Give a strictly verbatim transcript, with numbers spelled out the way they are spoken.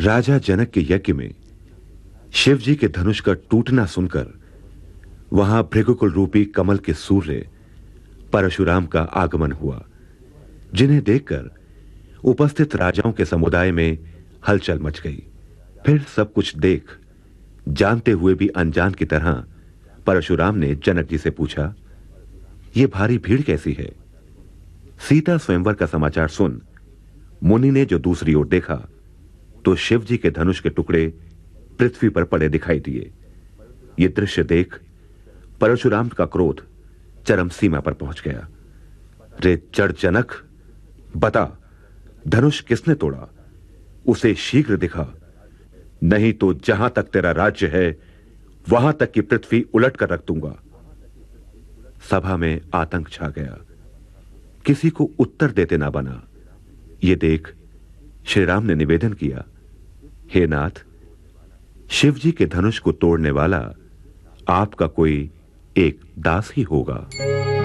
राजा जनक के यज्ञ में शिव जी के धनुष का टूटना सुनकर वहां भृगुकुल रूपी कमल के सूर्य परशुराम का आगमन हुआ, जिन्हें देखकर उपस्थित राजाओं के समुदाय में हलचल मच गई। फिर सब कुछ देख जानते हुए भी अनजान की तरह परशुराम ने जनक जी से पूछा, यह भारी भीड़ कैसी है? सीता स्वयंवर का समाचार सुन मुनि ने जो दूसरी ओर देखा तो शिव जी के धनुष के टुकड़े पृथ्वी पर पड़े दिखाई दिए। यह दृश्य देख परशुराम का क्रोध चरम सीमा पर पहुंच गया। रे जड़ जनक, बता धनुष किसने तोड़ा? उसे शीघ्र दिखा, नहीं तो जहां तक तेरा राज्य है वहां तक की पृथ्वी उलट कर रख दूंगा। सभा में आतंक छा गया, किसी को उत्तर देते ना बना। यह देख श्री राम ने निवेदन किया, हे नाथ, शिव जी के धनुष को तोड़ने वाला आपका कोई एक दास ही होगा।